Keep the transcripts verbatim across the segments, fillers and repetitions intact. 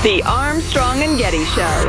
The Armstrong and Getty Show.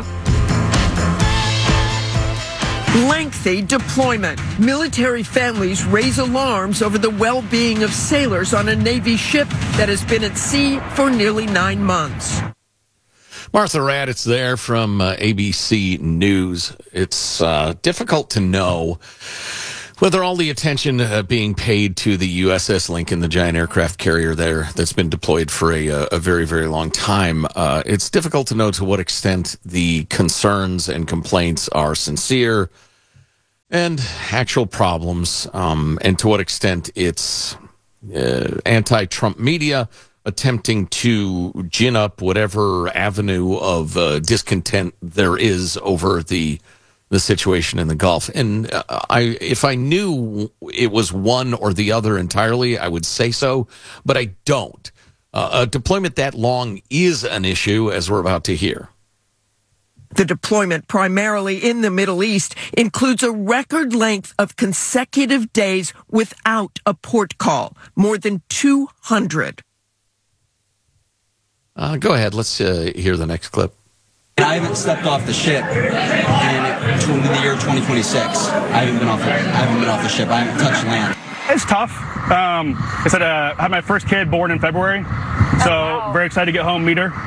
Lengthy deployment. Military families raise alarms over the well-being of sailors on a Navy ship that has been at sea for nearly nine months. Martha Raddatz there from uh, A B C News. It's uh, difficult to know whether all the attention uh, being paid to the U S S Lincoln, the giant aircraft carrier there that's been deployed for a, a very, very long time, uh, it's difficult to know to what extent the concerns and complaints are sincere and actual problems, um, and to what extent it's uh, anti-Trump media attempting to gin up whatever avenue of uh, discontent there is over the the situation in the Gulf. And uh, I, if I knew it was one or the other entirely, I would say so, but I don't. Uh, a deployment that long is an issue, as we're about to hear. The deployment, primarily in the Middle East, includes a record length of consecutive days without a port call, more than two hundred. Uh, go ahead. Let's uh, hear the next clip. I haven't stepped off the ship in the year twenty twenty-six. I haven't been off. The, I haven't been off the ship. I haven't touched land. It's tough. Um, I said uh, I had my first kid born in February, so oh, wow. Very excited to get home, meet her.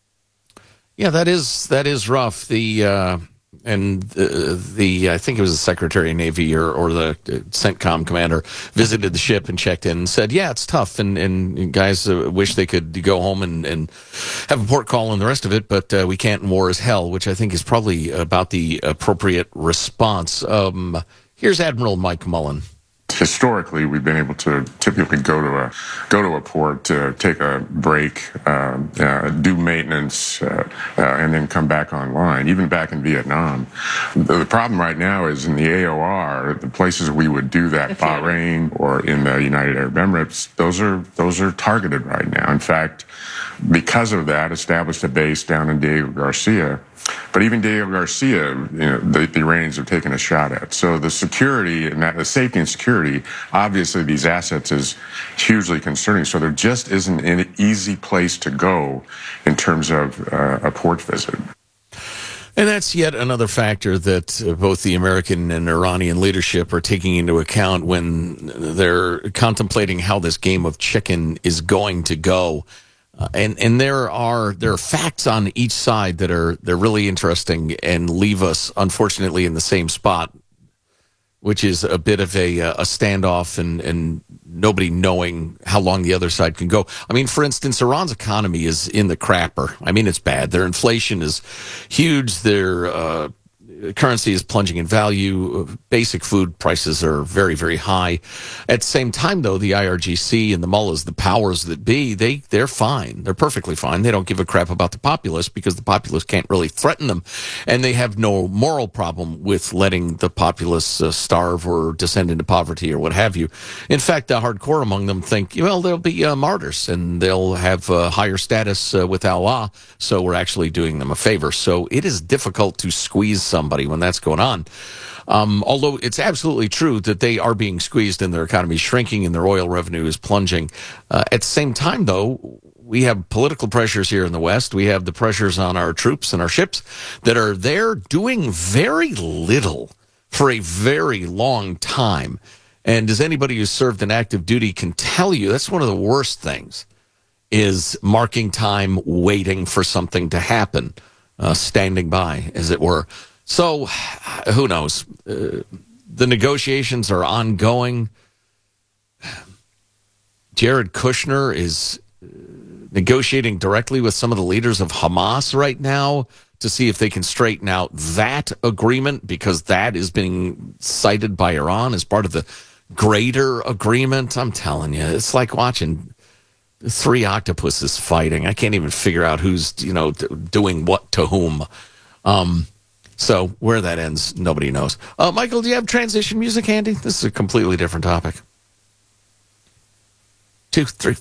Yeah, that is that is rough. The uh, and the, the I think it was the Secretary of Navy or, or the CENTCOM commander visited the ship and checked in and said, yeah, it's tough, and, and guys uh, wish they could go home and, and have a port call and the rest of it, but uh, we can't, and war is hell, which I think is probably about the appropriate response. Um, here's Admiral Mike Mullen. Historically, we've been able to typically go to a go to a port to take a break, uh, uh, do maintenance, uh, uh, and then come back online. Even back in Vietnam, the, the problem right now is in the A O R, the places we would do that, Bahrain or in the United Arab Emirates, those are those are targeted right now. In fact, because of that, established a base down in Diego Garcia. But even Diego Garcia, you know, the, the Iranians have taken a shot at. So the security and that, the safety and security, obviously these assets is hugely concerning. So there just isn't an easy place to go in terms of uh, a port visit. And that's yet another factor that uh, both the American and Iranian leadership are taking into account when they're contemplating how this game of chicken is going to go. Uh, and and there are there are facts on each side that are they're really interesting and leave us unfortunately in the same spot, which is a bit of a a standoff and and nobody knowing how long the other side can go. I mean, for instance, Iran's economy is in the crapper. I mean, it's bad. Their inflation is huge. Their uh, currency is plunging in value. Basic food prices are very, very high. At the same time, though, the I R G C and the mullahs, the powers that be, they, they're fine. They're perfectly fine. They don't give a crap about the populace because the populace can't really threaten them. And they have no moral problem with letting the populace uh, starve or descend into poverty or what have you. In fact, the hardcore among them think, well, they'll be uh, martyrs and they'll have uh, higher status uh, with Allah, so we're actually doing them a favor. So it is difficult to squeeze some when that's going on. Um, although it's absolutely true that they are being squeezed and their economy is shrinking and their oil revenue is plunging. Uh, at the same time, though, we have political pressures here in the West. We have the pressures on our troops and our ships that are there doing very little for a very long time. And as anybody who's served in active duty can tell you, that's one of the worst things, is marking time, waiting for something to happen, uh, standing by, as it were. So, who knows? Uh, the negotiations are ongoing. Jared Kushner is negotiating directly with some of the leaders of Hamas right now to see if they can straighten out that agreement, because that is being cited by Iran as part of the greater agreement. I'm telling you, it's like watching three octopuses fighting. I can't even figure out who's, you know, doing what to whom. Um, So where that ends, nobody knows. Uh, Michael, do you have transition music handy? This is a completely different topic. Two, three.